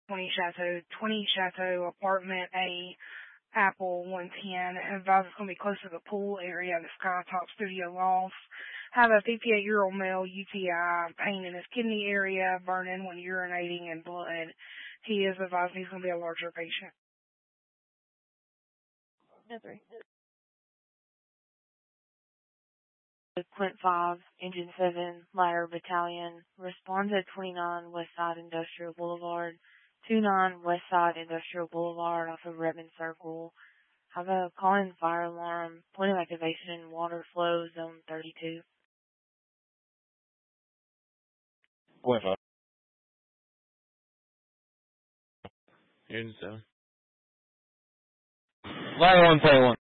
20 Chateau, Apartment A, Apple 110. Advise it's going to be close to the pool area of the Skytop Studio Loft. Have a 58-year-old male UTI, pain in his kidney area, burning when urinating and blood. He is advised he's going to be a larger patient. No, 3. Quint 5, Engine 7, Liar Battalion, respond to 29 Westside Industrial Boulevard, 29 Westside Industrial Boulevard off of Redmond Circle. Have a call-in fire alarm, point of activation, water flow, zone 32. Quint 5. Engine 7. Liar 121.